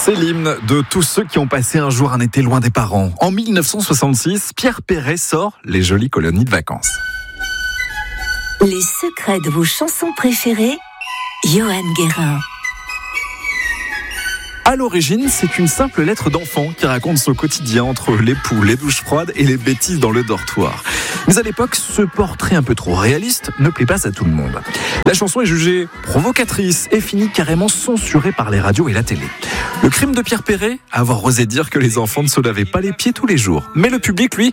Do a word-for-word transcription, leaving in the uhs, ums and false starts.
C'est l'hymne de tous ceux qui ont passé un jour un été loin des parents. En mille neuf cent soixante-six, Pierre Perret sort Les jolies colonies de vacances. Les secrets de vos chansons préférées, Johan Guérin. À l'origine, c'est une simple lettre d'enfant qui raconte son quotidien entre l'époux, les douches froides et les bêtises dans le dortoir. Mais à l'époque, ce portrait un peu trop réaliste ne plaît pas à tout le monde. La chanson est jugée provocatrice et finit carrément censurée par les radios et la télé. Le crime de Pierre Perret, avoir osé dire que les enfants ne se lavaient pas les pieds tous les jours. Mais le public, lui,